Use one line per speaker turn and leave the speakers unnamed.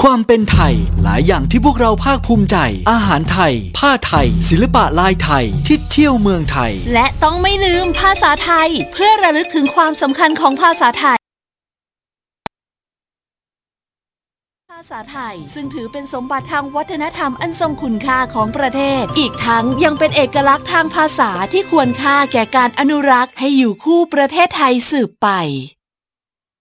ความเป็นไทยหลายอย่างที่พวกเราภาคภูมิใจอาหารไทยผ้าไทยศิลปะลายไทยที่เที่ยวเมืองไทย
และต้องไม่ลืมภาษาไทยเพื่อระลึกถึงความสำคัญของภาษาไทยภาษาไทยซึ่งถือเป็นสมบัติทางวัฒนธรรมอันทรงคุณค่าของประเทศอีกทั้งยังเป็นเอกลักษณ์ทางภาษาที่ควรค่าแก่การอนุรักษ์ให้อยู่คู่ประเทศไทยสืบไป